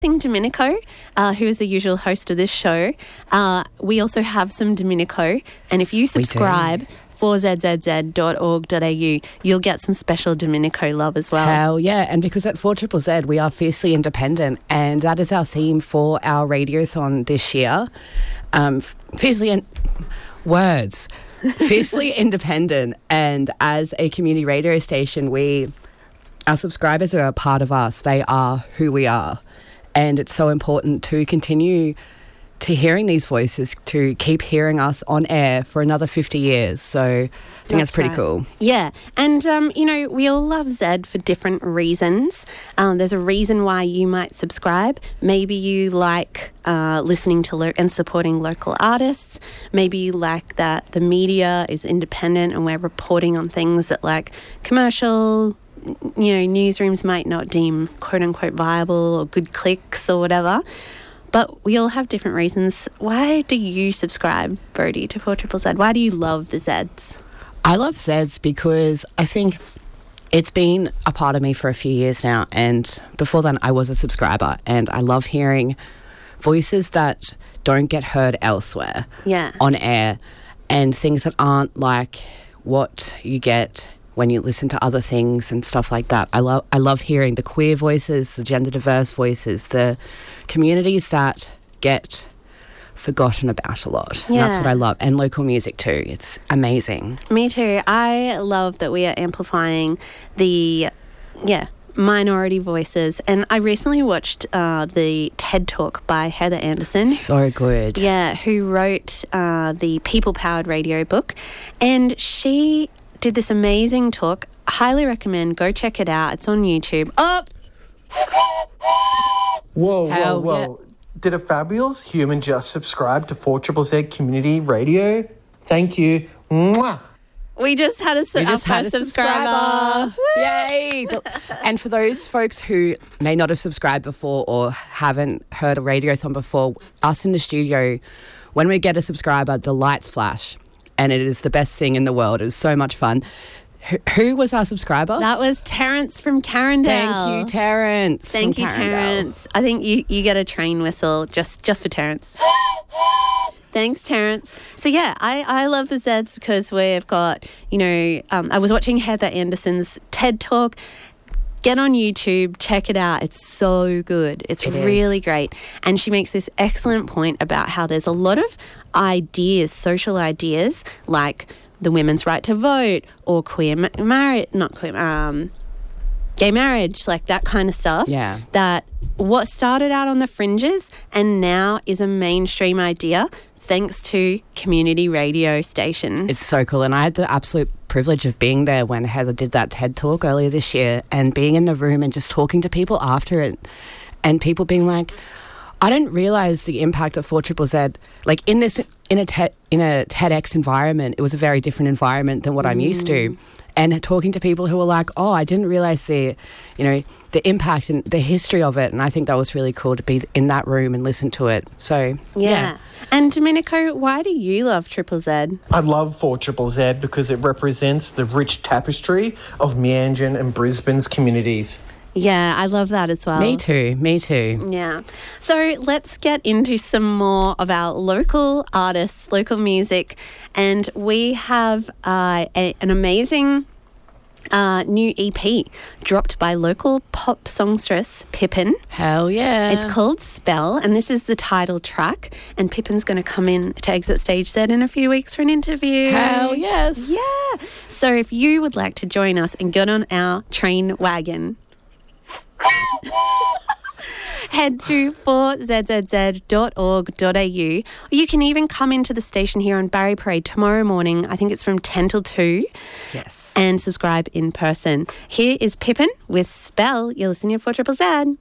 Domenico, who is the usual host of this show. We also have some Domenico, and if you subscribe 4zzz.org.au, you'll get some special Domenico love as well. Hell yeah, and because at 4ZZZ we are fiercely independent, and that is our theme for our radiothon this year. Fiercely independent, and as a community radio station, our subscribers are a part of us. They are who we are. And it's so important to continue to hearing these voices, to keep hearing us on air for another 50 years. So I think that's pretty cool. Yeah. And, we all love Zed for different reasons. There's a reason why you might subscribe. Maybe you like listening to and supporting local artists. Maybe you like that the media is independent and we're reporting on things that like commercial newsrooms might not deem quote-unquote viable or good clicks or whatever. But we all have different reasons. Why do you subscribe, Brodie, to 4ZZZ? Why do you love the Zeds? I love Zeds because I think it's been a part of me for a few years now. And before then, I was a subscriber. And I love hearing voices that don't get heard elsewhere on air, and things that aren't like what you get when you listen to other things and stuff like that. I love hearing the queer voices, the gender diverse voices, the communities that get forgotten about a lot. Yeah. And that's what I love. And local music too. It's amazing. Me too. I love that we are amplifying the minority voices. And I recently watched the TED Talk by Heather Anderson. So good. Yeah, who wrote the People Powered Radio book. And she did this amazing talk. Highly recommend. Go check it out. It's on YouTube. Whoa. Yeah. Did a fabulous human just subscribe to 4ZZZ Community Radio? Thank you. Mwah. We just had a subscriber. Yay! And for those folks who may not have subscribed before or haven't heard a radiothon before, us in the studio, when we get a subscriber, the lights flash. And it is the best thing in the world. It is so much fun. Who was our subscriber? That was Terrence from Carindale. Thank you, Terrence. Thank you, Terrence. I think you get a train whistle just for Terrence. Thanks, Terrence. So, yeah, I love the Zeds because we've got, I was watching Heather Anderson's TED Talk. Get on YouTube, check it out. It's so good. It's really great. And she makes this excellent point about how there's a lot of ideas, social ideas, like the women's right to vote or gay marriage, like that kind of stuff. Yeah. That what started out on the fringes and now is a mainstream idea thanks to community radio stations. It's so cool. And I had the absolute privilege of being there when Heather did that TED Talk earlier this year, and being in the room and just talking to people after it, and people being like, I didn't realise the impact of 4ZZZ. Like in a TEDx environment, it was a very different environment than what I'm used to. And talking to people who were like, oh, I didn't realise the impact and the history of it. And I think that was really cool to be in that room and listen to it. So, yeah. And Domenico, why do you love Triple Z? I love 4ZZZ because it represents the rich tapestry of Meanjin and Brisbane's communities. Yeah, I love that as well. Me too. Yeah. So let's get into some more of our local artists, local music. And we have an amazing new EP dropped by local pop songstress Pippin. Hell yeah. It's called Spell, and this is the title track. And Pippin's going to come in to Exit Stage Z in a few weeks for an interview. Hell yes. Yeah. So if you would like to join us and get on our train wagon, head to 4zzz.org.au. You can even come into the station here on Barry Parade tomorrow morning. I think it's from 10 till 2. Yes. And subscribe in person. Here is Pippin with Spell. You're listening to 4ZZZ.